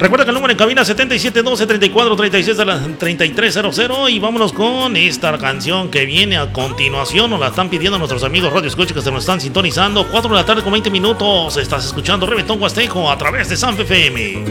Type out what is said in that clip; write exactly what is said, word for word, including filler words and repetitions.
Recuerda que el número en cabina setenta y siete doce treinta y cuatro treinta y seis treinta y tres cero cero. Y vámonos con esta canción que viene a continuación. Nos la están pidiendo nuestros amigos Radio Escucha que se nos están sintonizando. cuatro de la tarde con veinte minutos. Estás escuchando Reventón Huasteco a través de San F M.